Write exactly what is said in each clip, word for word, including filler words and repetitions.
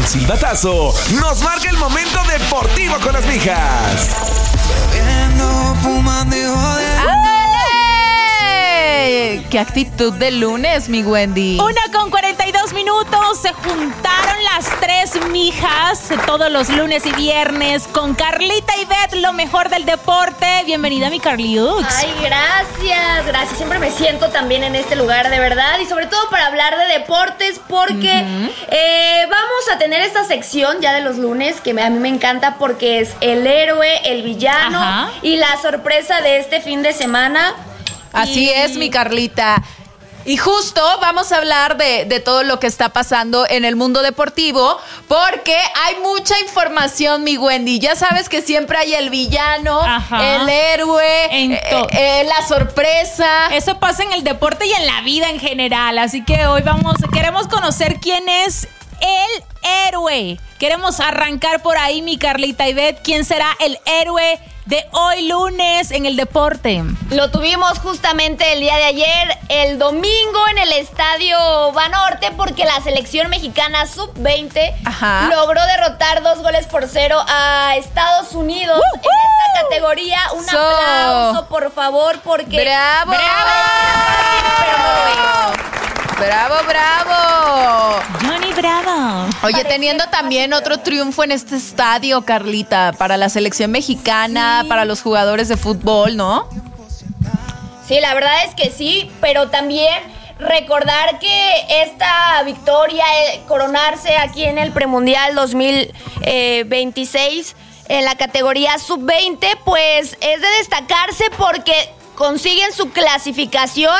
silbatazo, nos marca el momento deportivo con las mijas. ¡Ay! ¡Qué actitud de lunes, mi Wendy! Una con cuarenta y dos minutos. Se juntaron las tres mijas todos los lunes y viernes con Carlita y Beth, lo mejor del deporte. Bienvenida, mi Carliux. Ay, gracias, gracias. Siempre me siento también en este lugar, de verdad. Y sobre todo para hablar de deportes, porque uh-huh. eh, vamos a tener esta sección ya de los lunes, que a mí me encanta porque es el héroe, el villano Ajá. y la sorpresa de este fin de semana. Así y... es, mi Carlita. Y justo vamos a hablar de, de todo lo que está pasando en el mundo deportivo, porque hay mucha información, mi Wendy. Ya sabes que siempre hay el villano, Ajá. el héroe, eh, eh, la sorpresa. Eso pasa en el deporte y en la vida en general. Así que hoy vamos, queremos conocer quién es el héroe. Queremos arrancar por ahí, mi Carlita y Beth. ¿Quién será el héroe de hoy lunes en el deporte? Lo tuvimos justamente el día de ayer, el domingo, en el Estadio Banorte, porque la selección mexicana sub veinte Ajá. logró derrotar dos goles por cero a Estados Unidos uh, uh, en esta categoría. Un so. aplauso, por favor, porque... ¡Bravo! ¡Bravo! ¡Bravo, bravo! Johnny Bravo. Oye, teniendo también otro triunfo en este estadio, Carlita, para la selección mexicana, sí. para los jugadores de fútbol, ¿no? Sí, la verdad es que sí, pero también recordar que esta victoria, el coronarse aquí en el Premundial dos mil veintiséis en la categoría sub veinte, pues es de destacarse porque consiguen su clasificación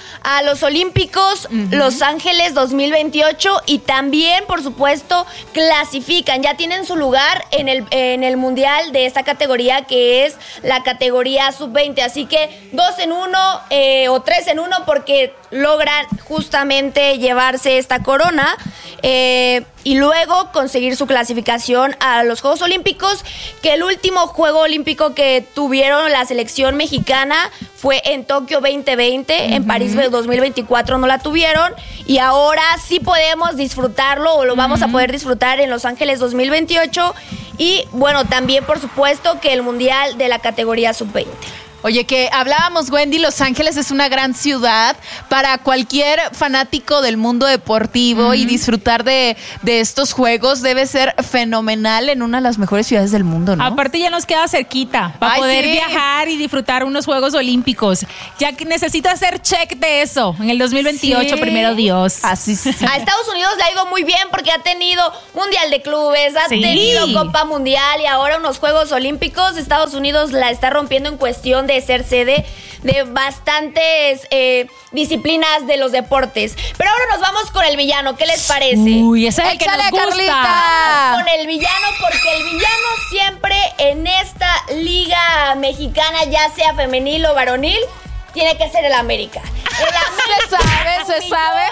a los Olímpicos uh-huh. Los Ángeles dos mil veintiocho y también, por supuesto, clasifican, ya tienen su lugar en el, en el Mundial de esta categoría, que es la categoría sub veinte, así que dos en uno eh, o tres en uno, porque logran justamente llevarse esta corona eh, y luego conseguir su clasificación a los Juegos Olímpicos, que el último Juego Olímpico que tuvieron la selección mexicana fue en Tokio veinte veinte, uh-huh. en París dos mil veinticuatro no la tuvieron, y ahora sí podemos disfrutarlo, o lo uh-huh. vamos a poder disfrutar en Los Ángeles dos mil veintiocho, y bueno, también por supuesto que el Mundial de la categoría sub veinte. Oye, que hablábamos, Wendy, Los Ángeles es una gran ciudad para cualquier fanático del mundo deportivo uh-huh. y disfrutar de, de estos juegos debe ser fenomenal en una de las mejores ciudades del mundo, ¿no? Aparte ya nos queda cerquita para Ay, poder sí. viajar y disfrutar unos Juegos Olímpicos. Ya que necesito hacer check de eso en el dos mil veintiocho, sí. primero Dios. Así sí. A Estados Unidos le ha ido muy bien porque ha tenido Mundial de Clubes, ha sí. tenido Copa Mundial y ahora unos Juegos Olímpicos. Estados Unidos la está rompiendo en cuestión de de ser sede de bastantes eh, disciplinas de los deportes. Pero ahora nos vamos con el villano. ¿Qué les parece? Uy, ese es el que nos gusta. Carlita. Con el villano, porque el villano siempre en esta liga mexicana, ya sea femenil o varonil, tiene que ser el América. El América se sabe, se sabe.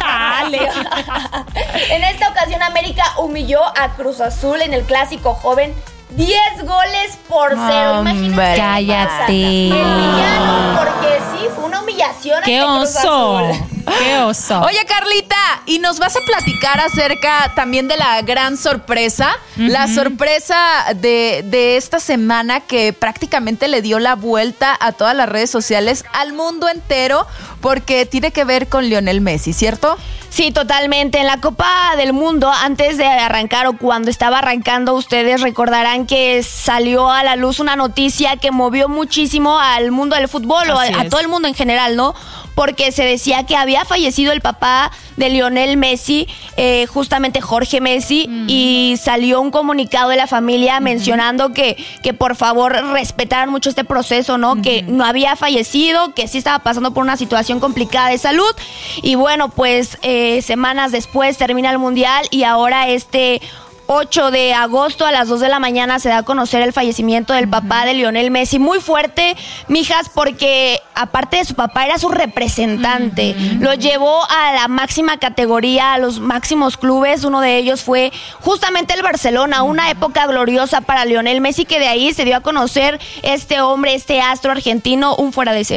En esta, en esta ocasión, América humilló a Cruz Azul en el clásico joven diez goles por cero. Imagínate. Cállate. El villano, porque sí, fue una humillación. ¡Qué oso! ¡Qué oso! Oye, Carlita, y nos vas a platicar acerca también de la gran sorpresa, uh-huh. la sorpresa de, de esta semana que prácticamente le dio la vuelta a todas las redes sociales, al mundo entero, porque tiene que ver con Lionel Messi, ¿cierto? Sí, totalmente. En la Copa del Mundo, antes de arrancar o cuando estaba arrancando, ustedes recordarán que salió a la luz una noticia que movió muchísimo al mundo del fútbol o a, a todo el mundo en general, ¿no? Porque se decía que había fallecido el papá de Lionel Messi, eh, justamente Jorge Messi, mm. y salió un comunicado de la familia mm-hmm. mencionando que, que por favor respetaran mucho este proceso, ¿no? Mm-hmm. Que no había fallecido, que sí estaba pasando por una situación complicada de salud, y bueno, pues eh, semanas después termina el Mundial y ahora este ocho de agosto a las dos de la mañana se da a conocer el fallecimiento del papá de Lionel Messi. Muy fuerte, mijas, porque aparte de su papá era su representante. Uh-huh. Lo llevó a la máxima categoría, a los máximos clubes. Uno de ellos fue justamente el Barcelona, una época gloriosa para Lionel Messi, que de ahí se dio a conocer este hombre, este astro argentino, un fuera de serie.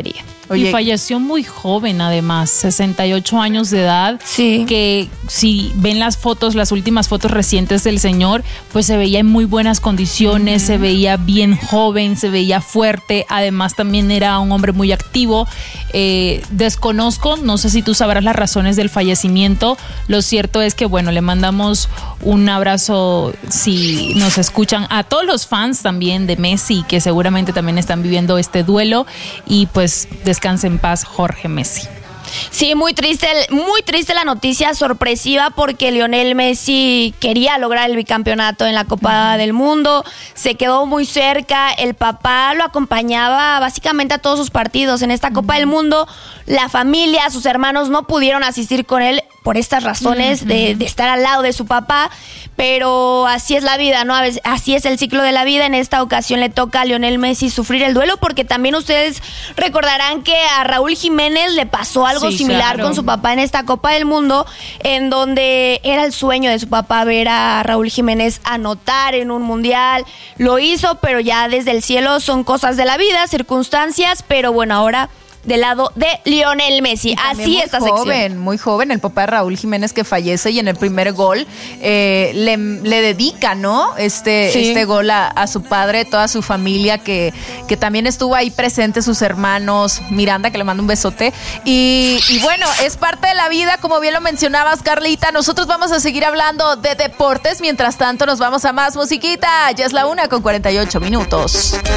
Oye, y falleció muy joven, además, sesenta y ocho años de edad. Sí. Que si ven las fotos, las últimas fotos recientes del señor, pues se veía en muy buenas condiciones, uh-huh. se veía bien joven, se veía fuerte. Además, también era un hombre muy activo. Eh, desconozco, no sé si tú sabrás las razones del fallecimiento. Lo cierto es que, bueno, le mandamos un abrazo, si nos escuchan, a todos los fans también de Messi, que seguramente también están viviendo este duelo. Y pues descanse en paz, Jorge Messi. Sí, muy triste, muy triste la noticia, sorpresiva, porque Lionel Messi quería lograr el bicampeonato en la Copa uh-huh. del Mundo, se quedó muy cerca, el papá lo acompañaba básicamente a todos sus partidos en esta Copa uh-huh. del Mundo, la familia, sus hermanos no pudieron asistir con él por estas razones uh-huh. de, de estar al lado de su papá, pero así es la vida, ¿no? A veces, así es el ciclo de la vida. En esta ocasión le toca a Lionel Messi sufrir el duelo, porque también ustedes recordarán que a Raúl Jiménez le pasó algo sí, similar claro. con su papá en esta Copa del Mundo, en donde era el sueño de su papá ver a Raúl Jiménez anotar en un mundial. Lo hizo, pero ya desde el cielo son cosas de la vida, circunstancias, pero bueno, ahora del lado de Lionel Messi. Así esta sección. Muy joven, muy joven, el papá de Raúl Jiménez, que fallece, y en el primer gol eh, le, le dedica, ¿no? Este, sí. este gol a, a su padre, toda su familia, que, que también estuvo ahí presente, sus hermanos, Miranda, que le manda un besote. Y, y bueno, es parte de la vida, como bien lo mencionabas, Carlita. Nosotros vamos a seguir hablando de deportes. Mientras tanto, nos vamos a más musiquita. Ya es la una con cuarenta y ocho minutos.